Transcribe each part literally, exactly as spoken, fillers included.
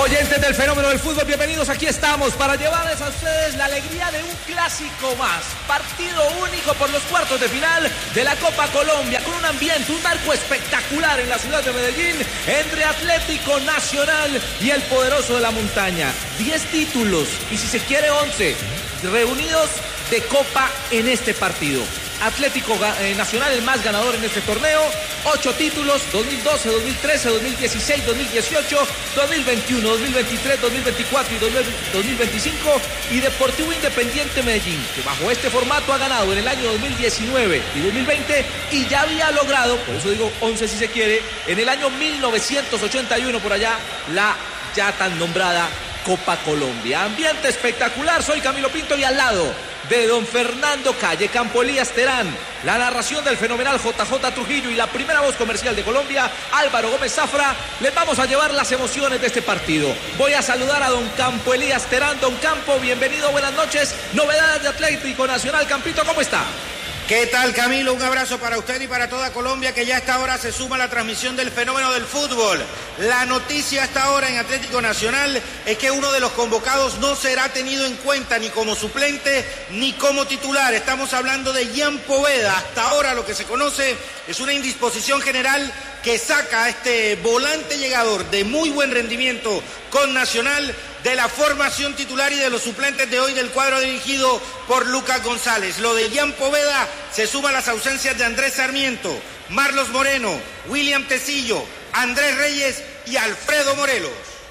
Oyentes del fenómeno del fútbol, bienvenidos. Aquí estamos para llevarles a ustedes la alegría de un clásico más. Partido único por los cuartos de final de la Copa Colombia, con un ambiente, un marco espectacular en la ciudad de Medellín, entre Atlético Nacional y el poderoso de la montaña. Diez títulos, y si se quiere once, reunidos de Copa en este partido. Atlético Nacional, el más ganador en este torneo, ocho títulos, dos mil doce, dos mil trece, dos mil dieciséis, dos mil dieciocho, dos mil veintiuno, dos mil veintitrés, dos mil veinticuatro y dos mil veinticinco, y Deportivo Independiente Medellín, que bajo este formato ha ganado en el año dos mil diecinueve y dos mil veinte, y ya había logrado, por eso digo once si se quiere, en el año mil novecientos ochenta y uno por allá, la ya tan nombrada Copa Colombia. Ambiente espectacular, soy Camilo Pinto y al lado de don Fernando Calle, Campo Elías Terán, la narración del fenomenal J J Trujillo y la primera voz comercial de Colombia, Álvaro Gómez Zafra, les vamos a llevar las emociones de este partido. Voy a saludar a don Campo Elías Terán. Don Campo, bienvenido, buenas noches. Novedades de Atlético Nacional. Campito, ¿cómo está? ¿Qué tal, Camilo? Un abrazo para usted y para toda Colombia, que ya a esta hora se suma a la transmisión del fenómeno del fútbol. La noticia hasta ahora en Atlético Nacional es que uno de los convocados no será tenido en cuenta ni como suplente ni como titular. Estamos hablando de Ian Poveda. Hasta ahora lo que se conoce es una indisposición general que saca a este volante llegador de muy buen rendimiento con Nacional de la formación titular y de los suplentes de hoy del cuadro dirigido por Lucas González. Lo de Ian Poveda se suma a las ausencias de Andrés Sarmiento, Marlos Moreno, William Tecillo, Andrés Reyes y Alfredo Morelos.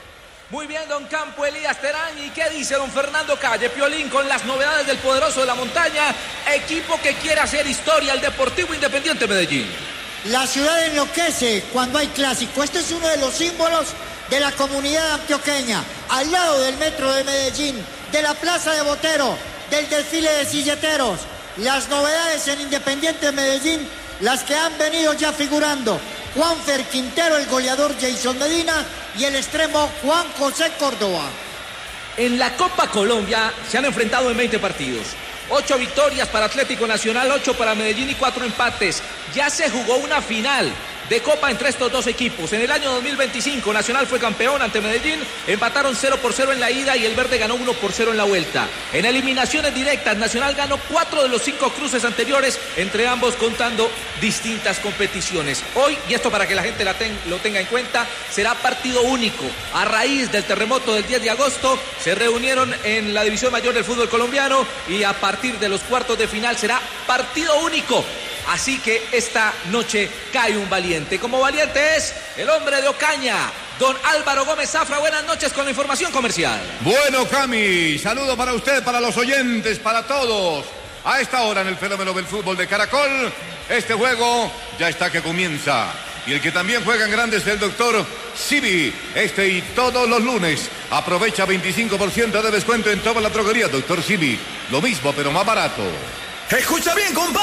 Muy bien, don Campo Elías Terán. ¿Y qué dice don Fernando Calle, Piolín, con las novedades del poderoso de la montaña? Equipo que quiere hacer historia, el Deportivo Independiente Medellín. La ciudad enloquece cuando hay clásico. Este es uno de los símbolos de la comunidad antioqueña, al lado del metro de Medellín, de la plaza de Botero, del desfile de silleteros. Las novedades en Independiente Medellín, las que han venido ya figurando: Juanfer Quintero, el goleador Jason Medina y el extremo Juan José Córdoba. En la Copa Colombia se han enfrentado en veinte partidos. Ocho victorias para Atlético Nacional, ocho para Medellín y cuatro empates. Ya se jugó una final de Copa entre estos dos equipos. En el año dos mil veinticinco Nacional fue campeón ante Medellín, empataron cero por cero en la ida y el verde ganó uno por cero en la vuelta. En eliminaciones directas Nacional ganó cuatro de los cinco cruces anteriores, entre ambos contando distintas competiciones. Hoy, y esto para que la gente la ten, lo tenga en cuenta, será partido único. A raíz del terremoto del diez de agosto se reunieron en la división mayor del fútbol colombiano y a partir de los cuartos de final será partido único. Así que esta noche cae un valiente. Como valiente es el hombre de Ocaña, don Álvaro Gómez Zafra. Buenas noches con la información comercial. Bueno, Cami, saludo para usted, para los oyentes, para todos. A esta hora en el fenómeno del fútbol de Caracol, este juego ya está que comienza. Y el que también juega en grande es el doctor Sibi. Este y todos los lunes aprovecha veinticinco por ciento de descuento en toda la droguería. doctor Sibi, lo mismo pero más barato. Escucha bien, compadre.